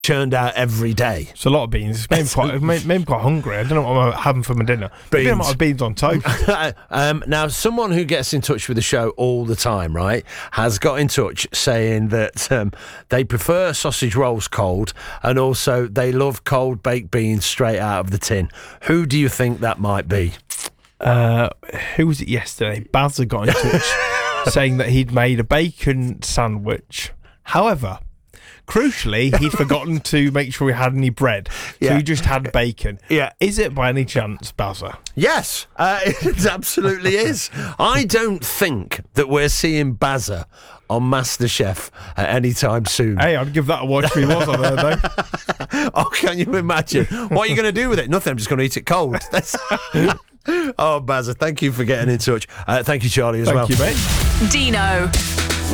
churned out every day. It's a lot of beans. It's made me quite hungry. I don't know what I'm having for my dinner. Maybe I might have beans on toast. Now, someone who gets in touch with the show all the time, right, has got in touch saying that they prefer sausage rolls cold, and also they love cold baked beans straight out of the tin. Who do you think that might be? Who was it yesterday? Bazza got in touch saying that he'd made a bacon sandwich. However, crucially, he'd forgotten to make sure he had any bread, so he just had bacon. Yeah. Is it by any chance Bazza? Yes, it absolutely is. I don't think that we're seeing Bazza on MasterChef at any time soon. Hey, I'd give that a watch if he was on there, though. Oh, can you imagine? What are you going to do with it? Nothing, I'm just going to eat it cold. Oh, Bazza, thank you for getting in touch. Thank you, Charlie, as well. Thank you, mate. Dino.